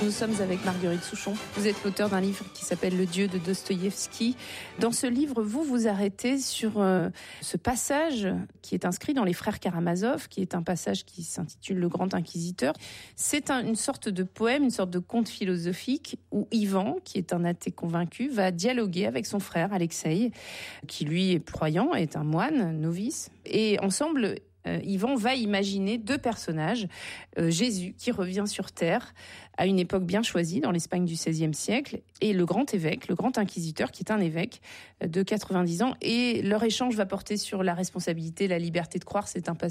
Nous sommes avec Marguerite Souchon. Vous êtes l'auteur d'un livre qui s'appelle Le Dieu de Dostoïevski. Dans ce livre, vous vous arrêtez sur ce passage qui est inscrit dans les Frères Karamazov, qui est un passage qui s'intitule Le Grand Inquisiteur. C'est une sorte de poème, une sorte de conte philosophique où Ivan, qui est un athée convaincu, va dialoguer avec son frère Alexei, qui lui est croyant, est un moine, novice. Et ensemble, Ivan va imaginer deux personnages, Jésus qui revient sur terre à une époque bien choisie dans l'Espagne du XVIe siècle et le grand évêque, le grand inquisiteur qui est un évêque de 90 ans et leur échange va porter sur la responsabilité, la liberté de croire. C'est un passage